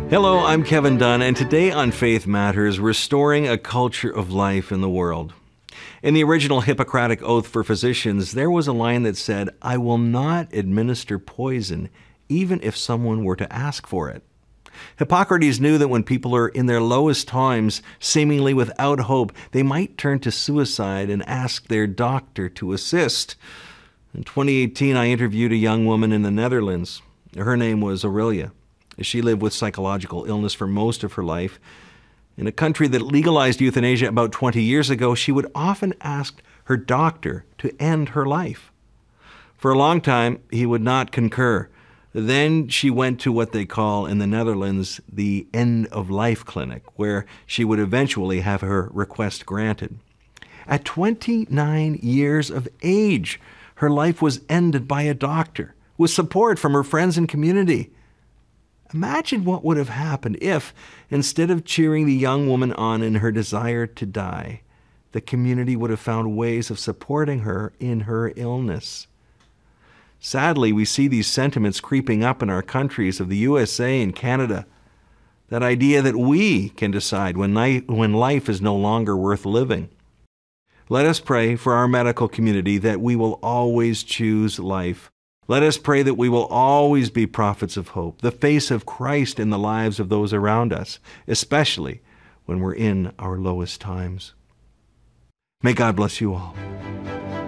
Hello, I'm Kevin Dunn, and today on Faith Matters, restoring a culture of life in the world. In the original Hippocratic Oath for physicians, there was a line that said, "I will not administer poison, even if someone were to ask for it." Hippocrates knew that when people are in their lowest times, seemingly without hope, they might turn to suicide and ask their doctor to assist. In 2018, I interviewed a young woman in the Netherlands. Her name was Aurelia. She lived with psychological illness for most of her life. In a country that legalized euthanasia about 20 years ago, she would often ask her doctor to end her life. For a long time, he would not concur. Then she went to what they call in the Netherlands the end-of-life clinic, where she would eventually have her request granted. At 29 years of age, her life was ended by a doctor, with support from her friends and community. Imagine what would have happened if, instead of cheering the young woman on in her desire to die, the community would have found ways of supporting her in her illness. Sadly, we see these sentiments creeping up in our countries of the USA and Canada. That idea that we can decide when life is no longer worth living. Let us pray for our medical community that we will always choose life. Let us pray that we will always be prophets of hope, the face of Christ in the lives of those around us, especially when we're in our lowest times. May God bless you all.